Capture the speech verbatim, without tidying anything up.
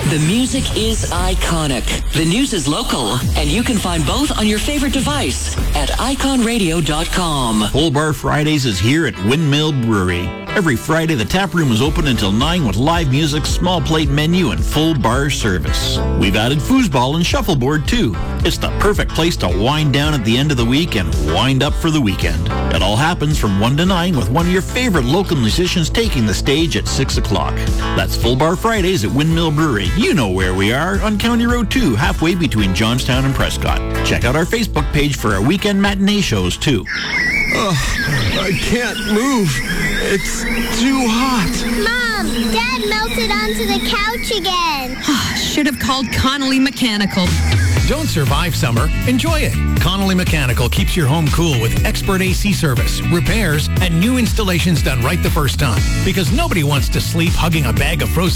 The music is iconic. The news is local. And you can find both on your favorite device at icon radio dot com. Full Bar Fridays is here at Windmill Brewery. Every Friday, the tap room is open until nine with live music, small plate menu, and full bar service. We've added foosball and shuffleboard, too. It's the perfect place to wind down at the end of the week and wind up for the weekend. It all happens from one to nine with one of your favorite local musicians taking the stage at six o'clock. That's Full Bar Fridays at Windmill Brewery. You know where we are, on County Road two, halfway between Johnstown and Prescott. Check out our Facebook page for our weekend matinee shows, too. Oh, I can't move. It's too hot. Mom, Dad melted onto the couch again. Should have called Connolly Mechanical. Don't survive summer. Enjoy it. Connolly Mechanical keeps your home cool with expert A C service, repairs, and new installations done right the first time. Because nobody wants to sleep hugging a bag of frozen